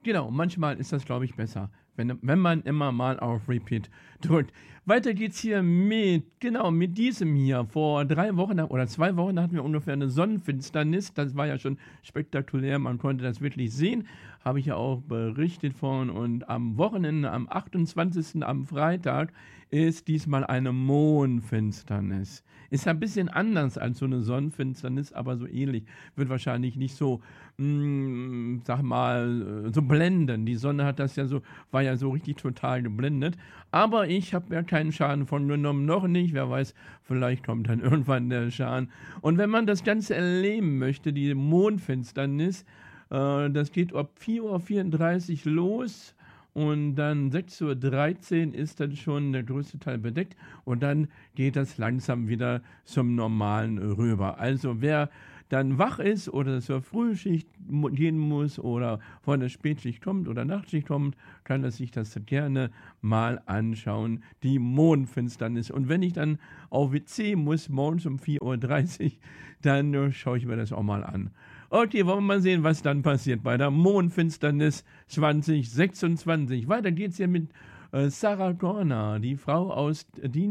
Genau, manchmal ist das, glaube ich, besser, wenn man immer mal auf Repeat drückt. Weiter geht's hier mit diesem hier. Vor 3 Wochen oder 2 Wochen hatten wir ungefähr eine Sonnenfinsternis. Das war ja schon spektakulär, man konnte das wirklich sehen. Habe ich ja auch berichtet von. Und am Wochenende, am 28. am Freitag, ist diesmal eine Mondfinsternis. Ist ein bisschen anders als so eine Sonnenfinsternis, aber so ähnlich. Wird wahrscheinlich nicht so, sag mal, so blenden. Die Sonne hat das ja so, war ja so richtig total geblendet. Aber ich habe ja keinen Schaden von genommen, noch nicht. Wer weiß, vielleicht kommt dann irgendwann der Schaden. Und wenn man das Ganze erleben möchte, die Mondfinsternis, das geht ab 4:34 Uhr los. Und dann 6:13 Uhr ist dann schon der größte Teil bedeckt und dann geht das langsam wieder zum Normalen rüber. Also wer dann wach ist oder zur Frühschicht gehen muss oder von der Spätschicht kommt oder Nachtschicht kommt, kann er sich das gerne mal anschauen, die Mondfinsternis. Und wenn ich dann auf WC muss, morgens um 4:30 Uhr, dann schaue ich mir das auch mal an. Okay, wollen wir mal sehen, was dann passiert bei der Mondfinsternis 2026. Weiter geht's hier mit Sarah Connor, die Frau aus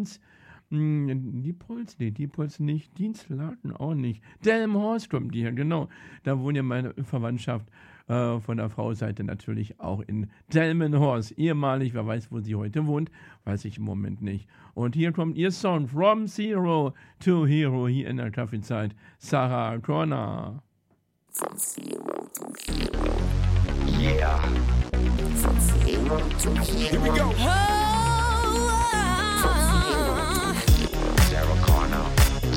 Diepholz nicht, Dienstlaken auch nicht. Delmenhorst kommt die hier, genau. Da wohnt ja meine Verwandtschaft von der Frauseite natürlich auch in Delmenhorst. Ehemalig, wer weiß, wo sie heute wohnt, weiß ich im Moment nicht. Und hier kommt ihr Song From Zero to Hero hier in der Kaffeezeit. Sarah Connor. From zero to hero. Yeah. From zero to hero. Here we go.